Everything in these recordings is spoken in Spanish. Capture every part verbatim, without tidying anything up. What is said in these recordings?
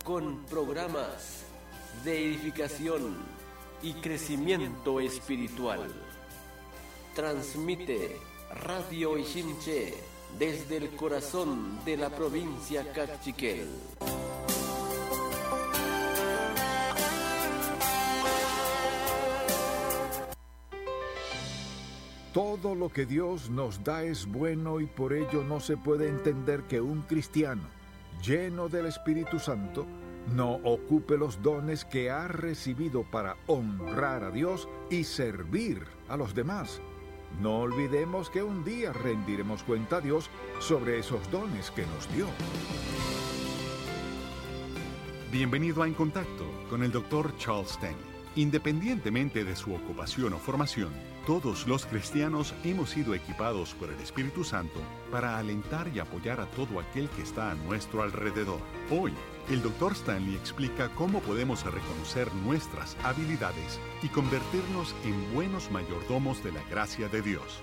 con programas de edificación y crecimiento espiritual. Transmite Radio Ishimche desde el corazón de la provincia Cachiquel. Todo lo que Dios nos da es bueno y por ello no se puede entender que un cristiano lleno del Espíritu Santo no ocupe los dones que ha recibido para honrar a Dios y servir a los demás. No olvidemos que un día rendiremos cuenta a Dios sobre esos dones que nos dio. Bienvenido a En Contacto con el doctor Charles Stanley. Independientemente de su ocupación o formación, todos los cristianos hemos sido equipados por el Espíritu Santo para alentar y apoyar a todo aquel que está a nuestro alrededor. Hoy, el doctor Stanley explica cómo podemos reconocer nuestras habilidades y convertirnos en buenos mayordomos de la gracia de Dios.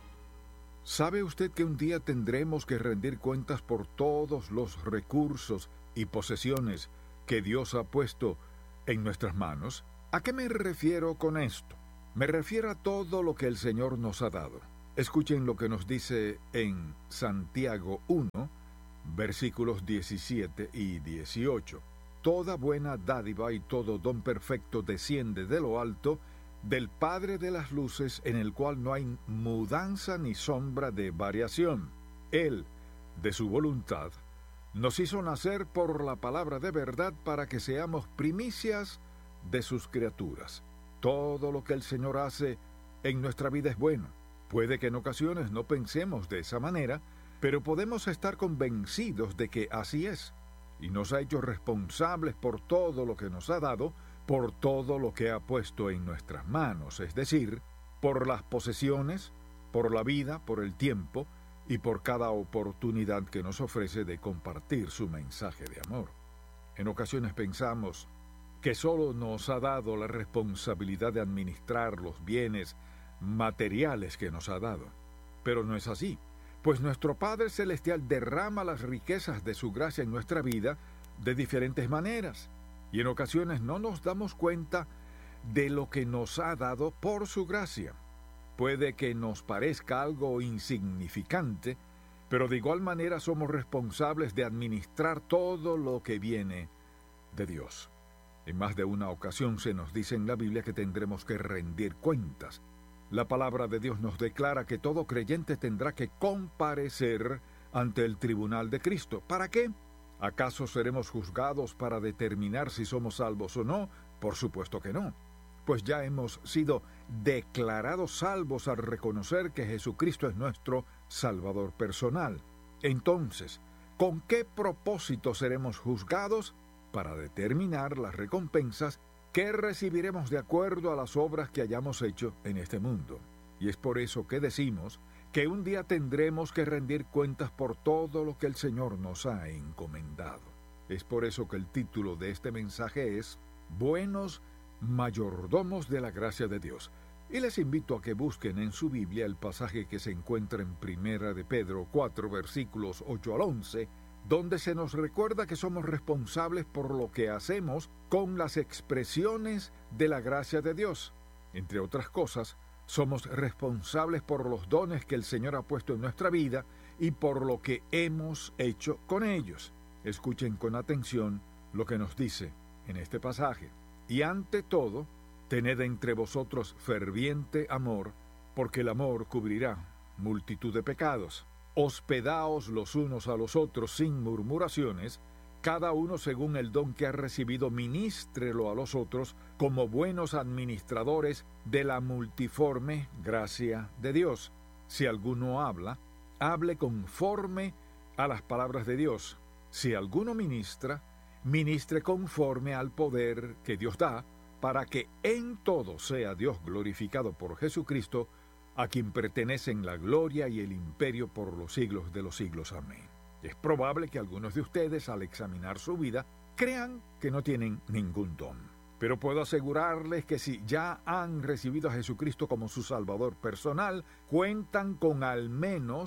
¿Sabe usted que un día tendremos que rendir cuentas por todos los recursos y posesiones que Dios ha puesto en nuestras manos? ¿A qué me refiero con esto? Me refiero a todo lo que el Señor nos ha dado. Escuchen lo que nos dice en Santiago uno, versículos diecisiete y dieciocho. Toda buena dádiva y todo don perfecto desciende de lo alto, del Padre de las luces, en el cual no hay mudanza ni sombra de variación. Él, de su voluntad, nos hizo nacer por la palabra de verdad para que seamos primicias de sus criaturas. Todo lo que el Señor hace en nuestra vida es bueno. Puede que en ocasiones no pensemos de esa manera, pero podemos estar convencidos de que así es. Y nos ha hecho responsables por todo lo que nos ha dado, por todo lo que ha puesto en nuestras manos, es decir, por las posesiones, por la vida, por el tiempo y por cada oportunidad que nos ofrece de compartir su mensaje de amor. En ocasiones pensamos que solo nos ha dado la responsabilidad de administrar los bienes materiales que nos ha dado. Pero no es así, pues nuestro Padre Celestial derrama las riquezas de su gracia en nuestra vida de diferentes maneras, y en ocasiones no nos damos cuenta de lo que nos ha dado por su gracia. Puede que nos parezca algo insignificante, pero de igual manera somos responsables de administrar todo lo que viene de Dios. En más de una ocasión se nos dice en la Biblia que tendremos que rendir cuentas. La palabra de Dios nos declara que todo creyente tendrá que comparecer ante el tribunal de Cristo. ¿Para qué? ¿Acaso seremos juzgados para determinar si somos salvos o no? Por supuesto que no. Pues ya hemos sido declarados salvos al reconocer que Jesucristo es nuestro Salvador personal. Entonces, ¿con qué propósito seremos juzgados? Para determinar las recompensas que recibiremos de acuerdo a las obras que hayamos hecho en este mundo. Y es por eso que decimos que un día tendremos que rendir cuentas por todo lo que el Señor nos ha encomendado. Es por eso que el título de este mensaje es Buenos mayordomos de la gracia de Dios. Y les invito a que busquen en su Biblia el pasaje que se encuentra en Primera de Pedro cuatro, versículos ocho al once, donde se nos recuerda que somos responsables por lo que hacemos con las expresiones de la gracia de Dios. Entre otras cosas, somos responsables por los dones que el Señor ha puesto en nuestra vida y por lo que hemos hecho con ellos. Escuchen con atención lo que nos dice en este pasaje. Y ante todo, tened entre vosotros ferviente amor, porque el amor cubrirá multitud de pecados. Hospedaos los unos a los otros sin murmuraciones, cada uno según el don que ha recibido, ministrelo a los otros como buenos administradores de la multiforme gracia de Dios. Si alguno habla, hable conforme a las palabras de Dios. Si alguno ministra, ministre conforme al poder que Dios da, para que en todo sea Dios glorificado por Jesucristo, a quien pertenecen la gloria y el imperio por los siglos de los siglos. Amén. Es probable que algunos de ustedes, al examinar su vida, crean que no tienen ningún don. Pero puedo asegurarles que si ya han recibido a Jesucristo como su Salvador personal, cuentan con al menos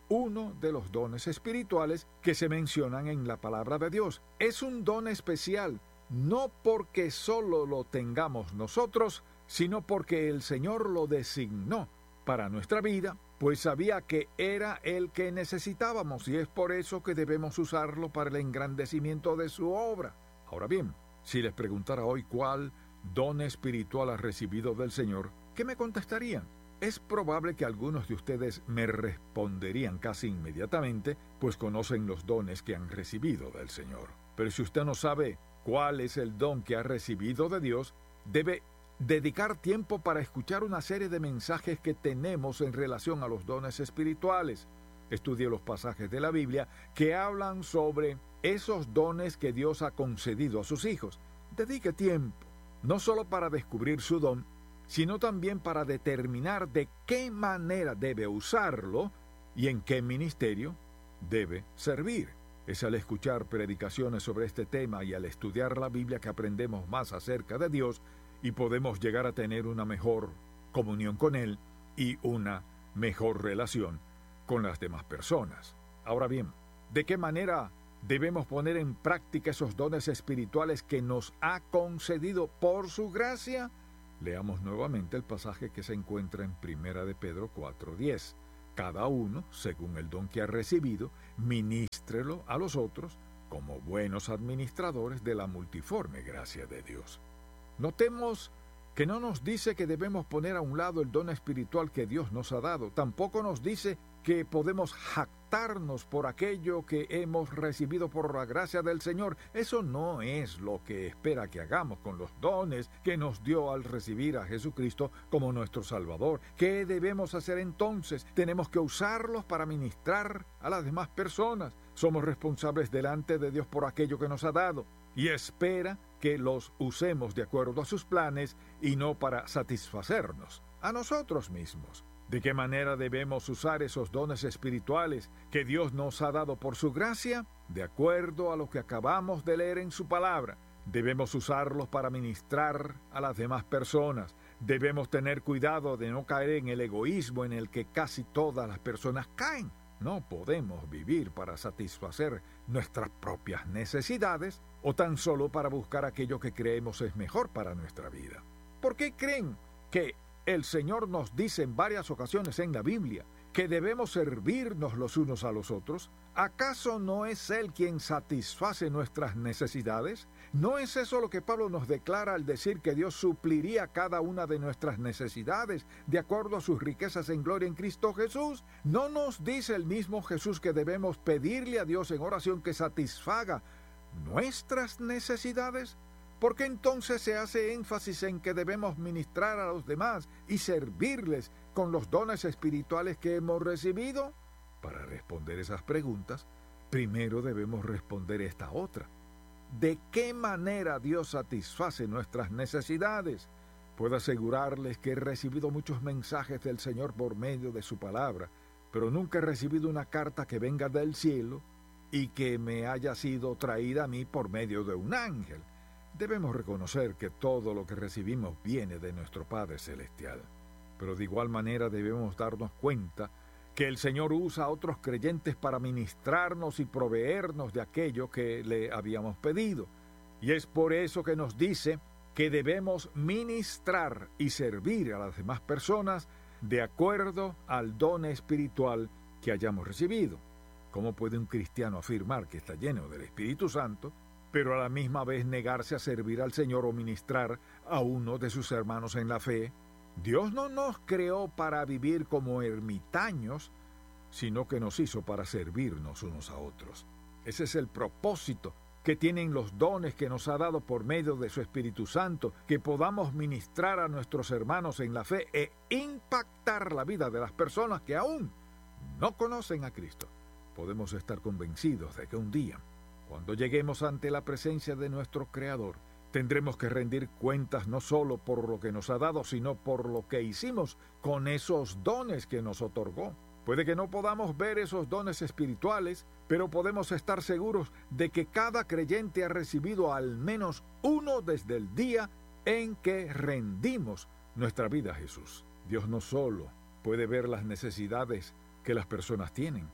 uno de los dones espirituales que se mencionan en la palabra de Dios. Es un don especial, no porque solo lo tengamos nosotros, sino porque el Señor lo designó para nuestra vida, pues sabía que era el que necesitábamos, y es por eso que debemos usarlo para el engrandecimiento de su obra. Ahora bien, si les preguntara hoy cuál don espiritual ha recibido del Señor, ¿qué me contestarían? Es probable que algunos de ustedes me responderían casi inmediatamente, pues conocen los dones que han recibido del Señor. Pero si usted no sabe cuál es el don que ha recibido de Dios, debe dedicar tiempo para escuchar una serie de mensajes que tenemos en relación a los dones espirituales. Estudie los pasajes de la Biblia que hablan sobre esos dones que Dios ha concedido a sus hijos. Dedique tiempo, no solo para descubrir su don, sino también para determinar de qué manera debe usarlo y en qué ministerio debe servir. Es al escuchar predicaciones sobre este tema y al estudiar la Biblia que aprendemos más acerca de Dios y podemos llegar a tener una mejor comunión con Él y una mejor relación con las demás personas. Ahora bien, ¿de qué manera debemos poner en práctica esos dones espirituales que nos ha concedido por su gracia? Leamos nuevamente el pasaje que se encuentra en Primera de Pedro cuatro diez. Cada uno, según el don que ha recibido, ministrelo a los otros como buenos administradores de la multiforme gracia de Dios. Notemos que no nos dice que debemos poner a un lado el don espiritual que Dios nos ha dado. Tampoco nos dice que podemos jactarnos por aquello que hemos recibido por la gracia del Señor. Eso no es lo que espera que hagamos con los dones que nos dio al recibir a Jesucristo como nuestro Salvador. ¿Qué debemos hacer entonces? Tenemos que usarlos para ministrar a las demás personas. Somos responsables delante de Dios por aquello que nos ha dado y espera que los usemos de acuerdo a sus planes y no para satisfacernos a nosotros mismos. ¿De qué manera debemos usar esos dones espirituales que Dios nos ha dado por su gracia? De acuerdo a lo que acabamos de leer en su palabra. Debemos usarlos para ministrar a las demás personas. Debemos tener cuidado de no caer en el egoísmo en el que casi todas las personas caen. No podemos vivir para satisfacer nuestras propias necesidades o tan solo para buscar aquello que creemos es mejor para nuestra vida. ¿Por qué creen que el Señor nos dice en varias ocasiones en la Biblia que debemos servirnos los unos a los otros? ¿Acaso no es Él quien satisface nuestras necesidades? ¿No es eso lo que Pablo nos declara al decir que Dios supliría cada una de nuestras necesidades de acuerdo a sus riquezas en gloria en Cristo Jesús? ¿No nos dice el mismo Jesús que debemos pedirle a Dios en oración que satisfaga nuestras necesidades? ¿Por qué entonces se hace énfasis en que debemos ministrar a los demás y servirles con los dones espirituales que hemos recibido? Para responder esas preguntas, primero debemos responder esta otra. ¿De qué manera Dios satisface nuestras necesidades? Puedo asegurarles que he recibido muchos mensajes del Señor por medio de su palabra, pero nunca he recibido una carta que venga del cielo y que me haya sido traída a mí por medio de un ángel. Debemos reconocer que todo lo que recibimos viene de nuestro Padre Celestial, pero de igual manera debemos darnos cuenta que el Señor usa a otros creyentes para ministrarnos y proveernos de aquello que le habíamos pedido. Y es por eso que nos dice que debemos ministrar y servir a las demás personas de acuerdo al don espiritual que hayamos recibido. ¿Cómo puede un cristiano afirmar que está lleno del Espíritu Santo, pero a la misma vez negarse a servir al Señor o ministrar a uno de sus hermanos en la fe? Dios no nos creó para vivir como ermitaños, sino que nos hizo para servirnos unos a otros. Ese es el propósito que tienen los dones que nos ha dado por medio de su Espíritu Santo, que podamos ministrar a nuestros hermanos en la fe e impactar la vida de las personas que aún no conocen a Cristo. Podemos estar convencidos de que un día, cuando lleguemos ante la presencia de nuestro Creador, tendremos que rendir cuentas no solo por lo que nos ha dado, sino por lo que hicimos con esos dones que nos otorgó. Puede que no podamos ver esos dones espirituales, pero podemos estar seguros de que cada creyente ha recibido al menos uno desde el día en que rendimos nuestra vida a Jesús. Dios no solo puede ver las necesidades que las personas tienen,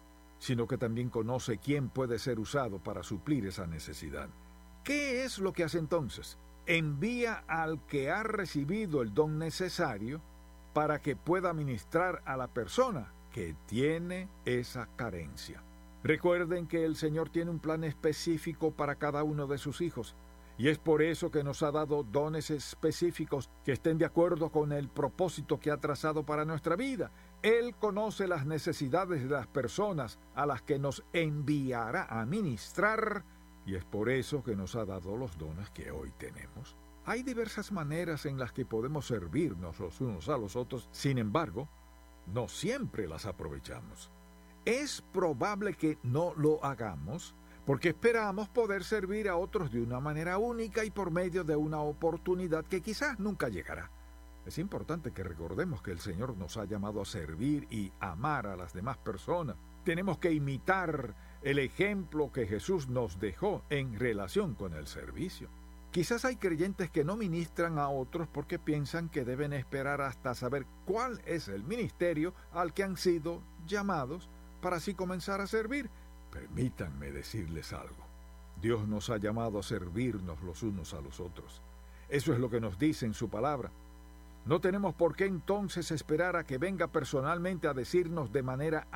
sino que también conoce quién puede ser usado para suplir esa necesidad. ¿Qué es lo que hace entonces? Envía al que ha recibido el don necesario para que pueda ministrar a la persona que tiene esa carencia. Recuerden que el Señor tiene un plan específico para cada uno de sus hijos, y es por eso que nos ha dado dones específicos que estén de acuerdo con el propósito que ha trazado para nuestra vida. Él conoce las necesidades de las personas a las que nos enviará a ministrar, y es por eso que nos ha dado los dones que hoy tenemos. Hay diversas maneras en las que podemos servirnos los unos a los otros, sin embargo, no siempre las aprovechamos. Es probable que no lo hagamos porque esperamos poder servir a otros de una manera única y por medio de una oportunidad que quizás nunca llegará. Es importante que recordemos que el Señor nos ha llamado a servir y amar a las demás personas. Tenemos que imitar el ejemplo que Jesús nos dejó en relación con el servicio. Quizás hay creyentes que no ministran a otros porque piensan que deben esperar hasta saber cuál es el ministerio al que han sido llamados para así comenzar a servir. Permítanme decirles algo. Dios nos ha llamado a servirnos los unos a los otros. Eso es lo que nos dice en su palabra. No tenemos por qué entonces esperar a que venga personalmente a decirnos de manera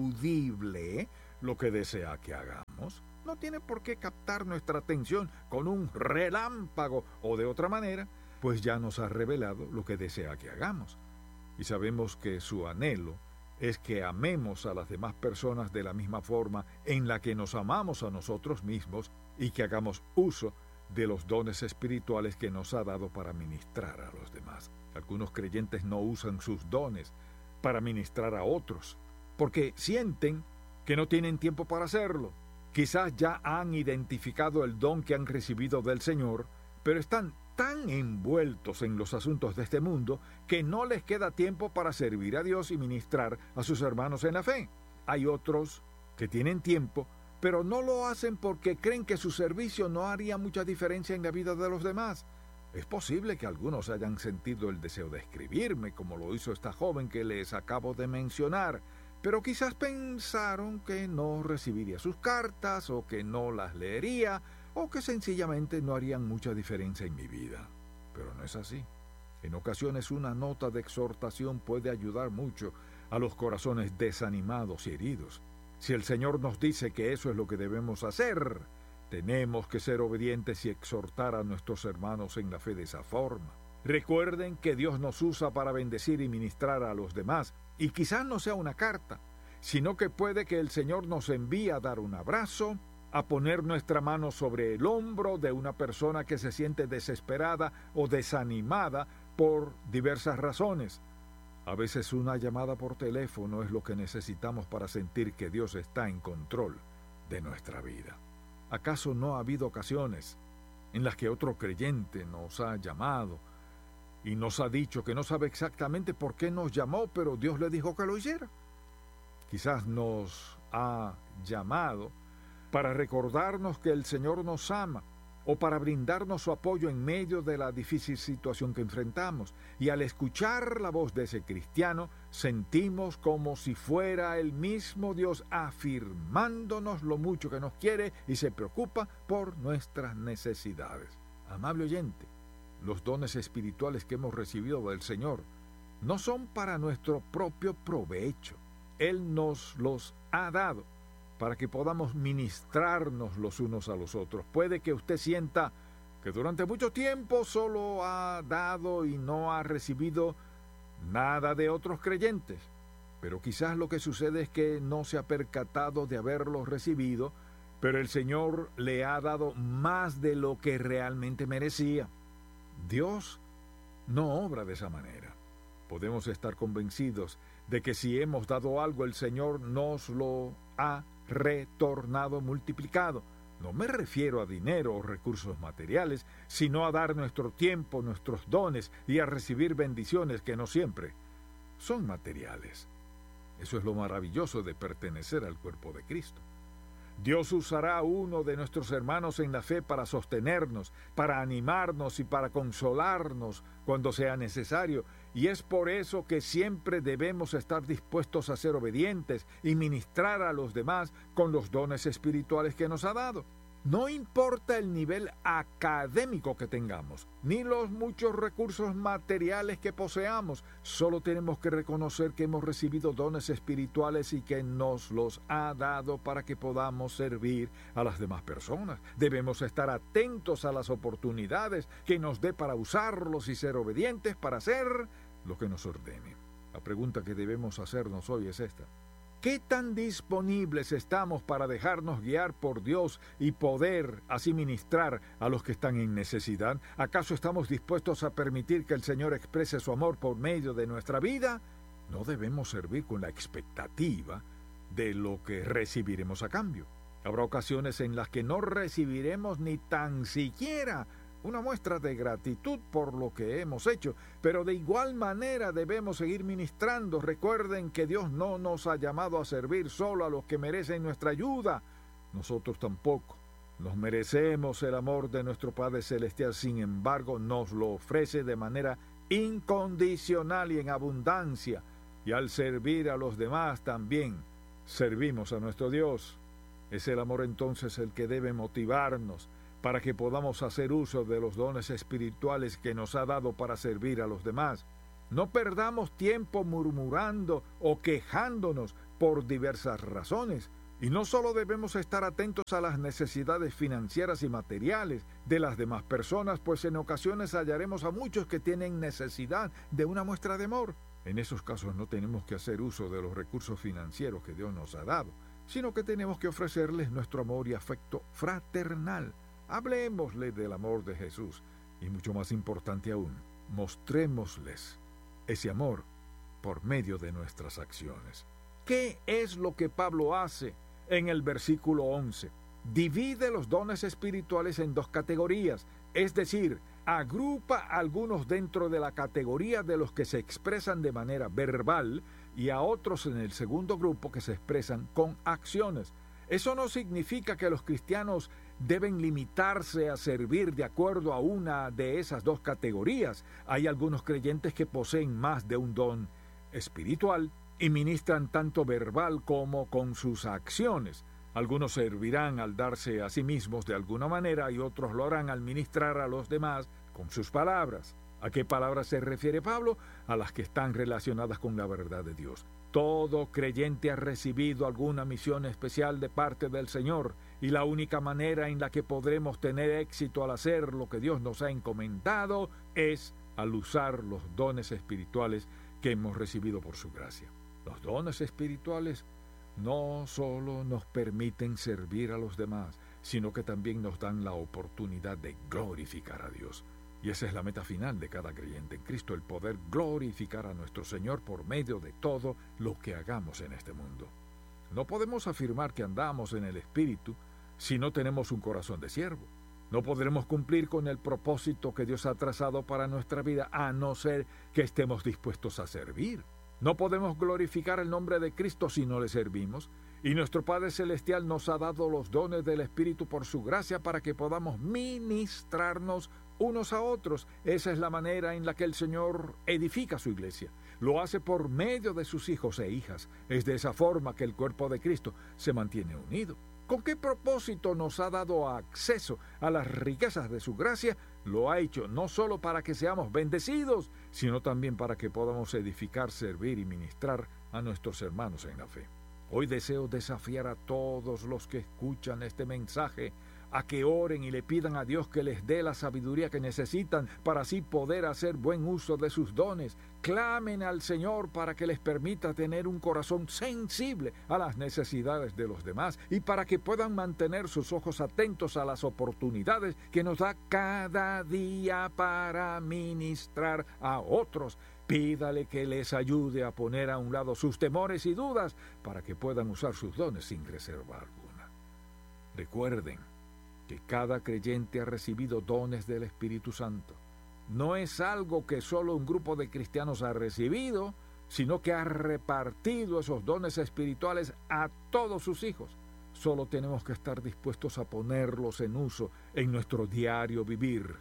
audible lo que desea que hagamos. No tiene por qué captar nuestra atención con un relámpago o de otra manera, pues ya nos ha revelado lo que desea que hagamos. Y sabemos que su anhelo es que amemos a las demás personas de la misma forma en la que nos amamos a nosotros mismos y que hagamos uso de los dones espirituales que nos ha dado para ministrar a los demás. Algunos creyentes no usan sus dones para ministrar a otros porque sienten que no tienen tiempo para hacerlo. Quizás ya han identificado el don que han recibido del Señor, pero están tan envueltos en los asuntos de este mundo que no les queda tiempo para servir a Dios y ministrar a sus hermanos en la fe. Hay otros que tienen tiempo, pero no lo hacen porque creen que su servicio no haría mucha diferencia en la vida de los demás. Es posible que algunos hayan sentido el deseo de escribirme, como lo hizo esta joven que les acabo de mencionar, pero quizás pensaron que no recibiría sus cartas o que no las leería o que sencillamente no harían mucha diferencia en mi vida. Pero no es así. En ocasiones una nota de exhortación puede ayudar mucho a los corazones desanimados y heridos. Si el Señor nos dice que eso es lo que debemos hacer, tenemos que ser obedientes y exhortar a nuestros hermanos en la fe de esa forma. Recuerden que Dios nos usa para bendecir y ministrar a los demás, y quizás no sea una carta, sino que puede que el Señor nos envíe a dar un abrazo, a poner nuestra mano sobre el hombro de una persona que se siente desesperada o desanimada por diversas razones. A veces una llamada por teléfono es lo que necesitamos para sentir que Dios está en control de nuestra vida. ¿Acaso no ha habido ocasiones en las que otro creyente nos ha llamado y nos ha dicho que no sabe exactamente por qué nos llamó, pero Dios le dijo que lo hiciera? Quizás nos ha llamado para recordarnos que el Señor nos ama o para brindarnos su apoyo en medio de la difícil situación que enfrentamos. Y al escuchar la voz de ese cristiano, sentimos como si fuera el mismo Dios afirmándonos lo mucho que nos quiere y se preocupa por nuestras necesidades. Amable oyente, los dones espirituales que hemos recibido del Señor no son para nuestro propio provecho. Él nos los ha dado para que podamos ministrarnos los unos a los otros. Puede que usted sienta que durante mucho tiempo solo ha dado y no ha recibido nada de otros creyentes, pero quizás lo que sucede es que no se ha percatado de haberlos recibido, pero el Señor le ha dado más de lo que realmente merecía. Dios no obra de esa manera. Podemos estar convencidos de que si hemos dado algo, el Señor nos lo ha retornado multiplicado. No me refiero a dinero o recursos materiales, sino a dar nuestro tiempo, nuestros dones y a recibir bendiciones que no siempre son materiales. Eso es lo maravilloso de pertenecer al cuerpo de Cristo. Dios usará a uno de nuestros hermanos en la fe para sostenernos, para animarnos y para consolarnos cuando sea necesario. y es por eso que siempre debemos estar dispuestos a ser obedientes y ministrar a los demás con los dones espirituales que nos ha dado. No importa el nivel académico que tengamos, ni los muchos recursos materiales que poseamos, solo tenemos que reconocer que hemos recibido dones espirituales y que nos los ha dado para que podamos servir a las demás personas. Debemos estar atentos a las oportunidades que nos dé para usarlos y ser obedientes para hacer lo que nos ordene. La pregunta que debemos hacernos hoy es esta: ¿qué tan disponibles estamos para dejarnos guiar por Dios y poder así ministrar a los que están en necesidad? ¿Acaso estamos dispuestos a permitir que el Señor exprese su amor por medio de nuestra vida? No debemos servir con la expectativa de lo que recibiremos a cambio. Habrá ocasiones en las que no recibiremos ni tan siquiera una muestra de gratitud por lo que hemos hecho, pero de igual manera debemos seguir ministrando. Recuerden que Dios no nos ha llamado a servir solo a los que merecen nuestra ayuda. Nosotros tampoco nos merecemos el amor de nuestro Padre Celestial, sin embargo nos lo ofrece de manera incondicional y en abundancia, y al servir a los demás también servimos a nuestro Dios. Es el amor entonces el que debe motivarnos para que podamos hacer uso de los dones espirituales que nos ha dado para servir a los demás. No perdamos tiempo murmurando o quejándonos por diversas razones. Y no solo debemos estar atentos a las necesidades financieras y materiales de las demás personas, pues en ocasiones hallaremos a muchos que tienen necesidad de una muestra de amor. En esos casos no tenemos que hacer uso de los recursos financieros que Dios nos ha dado, sino que tenemos que ofrecerles nuestro amor y afecto fraternal. Hablemosle del amor de Jesús y, mucho más importante aún, mostrémosles ese amor por medio de nuestras acciones. ¿Qué es lo que Pablo hace en el versículo once? Divide los dones espirituales en dos categorías, es decir, agrupa a algunos dentro de la categoría de los que se expresan de manera verbal y a otros en el segundo grupo que se expresan con acciones. Eso no significa que los cristianos deben limitarse a servir de acuerdo a una de esas dos categorías. Hay algunos creyentes que poseen más de un don espiritual y ministran tanto verbal como con sus acciones. Algunos servirán al darse a sí mismos de alguna manera y otros lo harán al ministrar a los demás con sus palabras. ¿A qué palabras se refiere Pablo? A las que están relacionadas con la verdad de Dios. Todo creyente ha recibido alguna misión especial de parte del Señor, y la única manera en la que podremos tener éxito al hacer lo que Dios nos ha encomendado es al usar los dones espirituales que hemos recibido por su gracia. Los dones espirituales no solo nos permiten servir a los demás, sino que también nos dan la oportunidad de glorificar a Dios. Y esa es la meta final de cada creyente en Cristo, el poder glorificar a nuestro Señor por medio de todo lo que hagamos en este mundo. No podemos afirmar que andamos en el Espíritu si no tenemos un corazón de siervo. No podremos cumplir con el propósito que Dios ha trazado para nuestra vida a no ser que estemos dispuestos a servir. No podemos glorificar el nombre de Cristo si no le servimos. Y nuestro Padre Celestial nos ha dado los dones del Espíritu por su gracia para que podamos ministrarnos unos a otros. Esa es la manera en la que el Señor edifica su iglesia. Lo hace por medio de sus hijos e hijas. Es de esa forma que el cuerpo de Cristo se mantiene unido. ¿Con qué propósito nos ha dado acceso a las riquezas de su gracia? Lo ha hecho no solo para que seamos bendecidos, sino también para que podamos edificar, servir y ministrar a nuestros hermanos en la fe. Hoy deseo desafiar a todos los que escuchan este mensaje a que oren y le pidan a Dios que les dé la sabiduría que necesitan para así poder hacer buen uso de sus dones. Clamen al Señor para que les permita tener un corazón sensible a las necesidades de los demás y para que puedan mantener sus ojos atentos a las oportunidades que nos da cada día para ministrar a otros. Pídale que les ayude a poner a un lado sus temores y dudas para que puedan usar sus dones sin reserva alguna. Recuerden que cada creyente ha recibido dones del Espíritu Santo. No es algo que solo un grupo de cristianos ha recibido, sino que ha repartido esos dones espirituales a todos sus hijos. Solo tenemos que estar dispuestos a ponerlos en uso en nuestro diario vivir.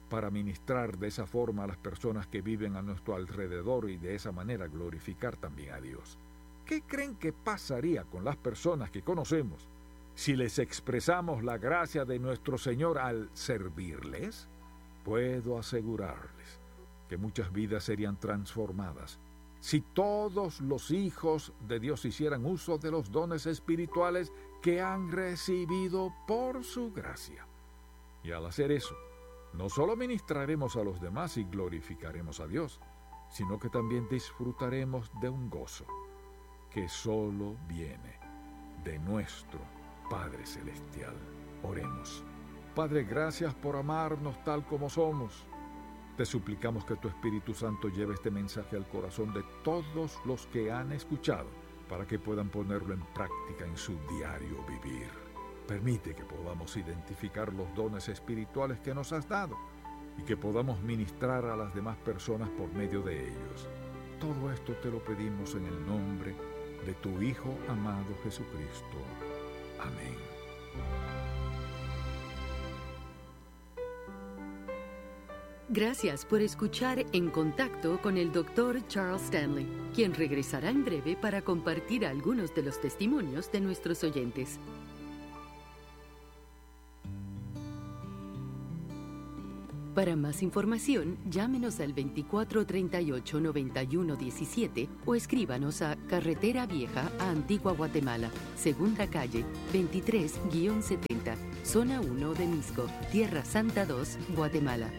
para ministrar de esa forma a las personas que viven a nuestro alrededor y de esa manera glorificar también a Dios. ¿Qué creen que pasaría con las personas que conocemos si les expresamos la gracia de nuestro Señor al servirles? Puedo asegurarles que muchas vidas serían transformadas si todos los hijos de Dios hicieran uso de los dones espirituales que han recibido por su gracia. Y al hacer eso, no solo ministraremos a los demás y glorificaremos a Dios, sino que también disfrutaremos de un gozo que solo viene de nuestro Padre Celestial. Oremos. Padre, gracias por amarnos tal como somos. Te suplicamos que tu Espíritu Santo lleve este mensaje al corazón de todos los que han escuchado, para que puedan ponerlo en práctica en su diario vivir. Permite que podamos identificar los dones espirituales que nos has dado y que podamos ministrar a las demás personas por medio de ellos. Todo esto te lo pedimos en el nombre de tu Hijo amado Jesucristo. Amén. Gracias por escuchar En Contacto con el doctor Charles Stanley, quien regresará en breve para compartir algunos de los testimonios de nuestros oyentes. Para más información, llámenos al veinticuatro treinta y ocho noventa y uno diecisiete o escríbanos a Carretera Vieja a Antigua Guatemala, Segunda Calle, veintitrés setenta, Zona uno de Misco, Tierra Santa dos, Guatemala.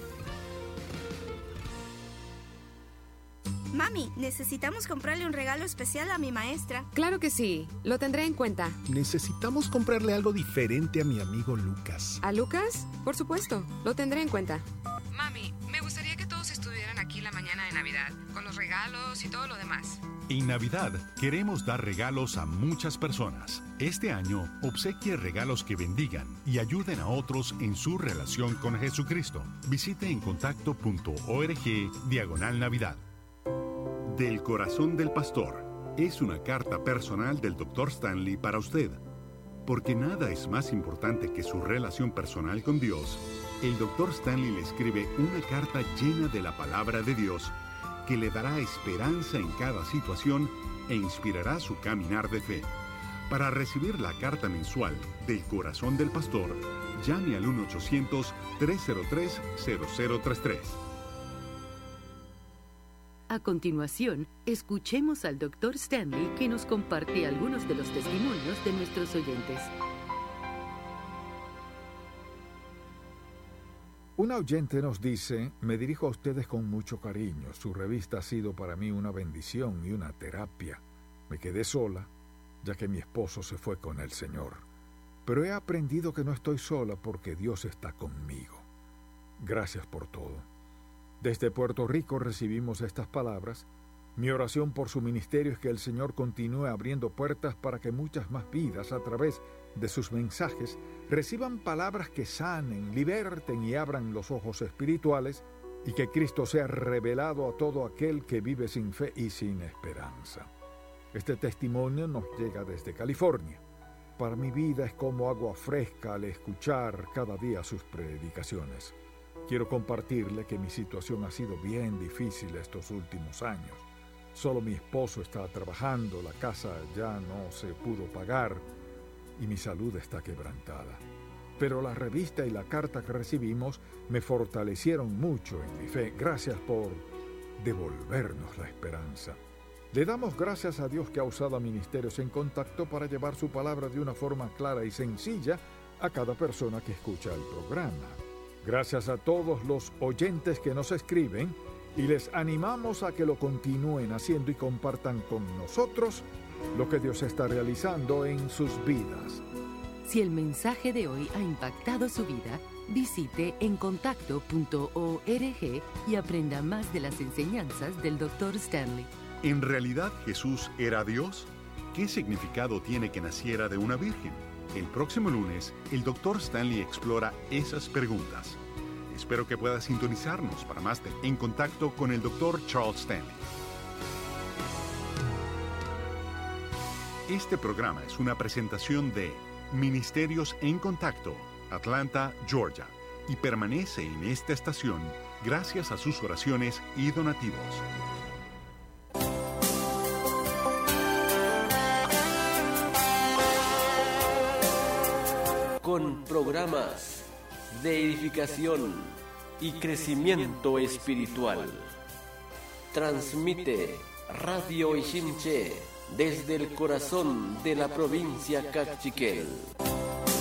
Mami, necesitamos comprarle un regalo especial a mi maestra. Claro que sí, lo tendré en cuenta. Necesitamos comprarle algo diferente a mi amigo Lucas. ¿A Lucas? Por supuesto, lo tendré en cuenta. Mami, me gustaría que todos estuvieran aquí la mañana de Navidad, con los regalos y todo lo demás. En Navidad queremos dar regalos a muchas personas. Este año, obsequie regalos que bendigan y ayuden a otros en su relación con Jesucristo. Visite encontacto.org diagonal Navidad. Del corazón del pastor es una carta personal del doctor Stanley para usted. Porque nada es más importante que su relación personal con Dios, el doctor Stanley le escribe una carta llena de la palabra de Dios que le dará esperanza en cada situación e inspirará su caminar de fe. Para recibir la carta mensual del corazón del pastor, llame al uno ochocientos, tres cero tres, cero cero tres tres. A continuación, escuchemos al doctor Stanley que nos comparte algunos de los testimonios de nuestros oyentes. Una oyente nos dice: me dirijo a ustedes con mucho cariño. Su revista ha sido para mí una bendición y una terapia. Me quedé sola, ya que mi esposo se fue con el Señor. Pero he aprendido que no estoy sola porque Dios está conmigo. Gracias por todo. Desde Puerto Rico recibimos estas palabras. Mi oración por su ministerio es que el Señor continúe abriendo puertas para que muchas más vidas, a través de sus mensajes, reciban palabras que sanen, liberten y abran los ojos espirituales, y que Cristo sea revelado a todo aquel que vive sin fe y sin esperanza. Este testimonio nos llega desde California. Para mi vida es como agua fresca al escuchar cada día sus predicaciones. Quiero compartirle que mi situación ha sido bien difícil estos últimos años. Solo mi esposo está trabajando, la casa ya no se pudo pagar y mi salud está quebrantada. Pero la revista y la carta que recibimos me fortalecieron mucho en mi fe. Gracias por devolvernos la esperanza. Le damos gracias a Dios que ha usado a Ministerios en Contacto para llevar su palabra de una forma clara y sencilla a cada persona que escucha el programa. Gracias a todos los oyentes que nos escriben y les animamos a que lo continúen haciendo y compartan con nosotros lo que Dios está realizando en sus vidas. Si el mensaje de hoy ha impactado su vida, visite encontacto punto org y aprenda más de las enseñanzas del doctor Stanley. ¿En realidad Jesús era Dios? ¿Qué significado tiene que naciera de una virgen? El próximo lunes, el doctor Stanley explora esas preguntas. Espero que pueda sintonizarnos para más de En Contacto con el doctor Charles Stanley. Este programa es una presentación de Ministerios en Contacto, Atlanta, Georgia. y permanece en esta estación gracias a sus oraciones y donativos. Con programas de edificación y crecimiento espiritual. Transmite Radio Ishimche desde el corazón de la provincia Cachiquel.